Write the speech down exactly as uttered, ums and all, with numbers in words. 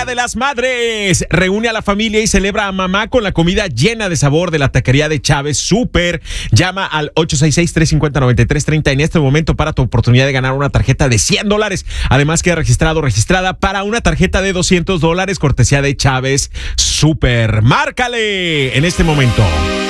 Día de las Madres. Reúne a la familia y celebra a mamá con la comida llena de sabor de la taquería de Chávez Super. Llama al ocho seis seis, tres cinco cero, nueve tres tres cero en este momento para tu oportunidad de ganar una tarjeta de cien dólares. Además, queda registrado o registrada para una tarjeta de doscientos dólares, cortesía de Chávez Super. Márcale en este momento.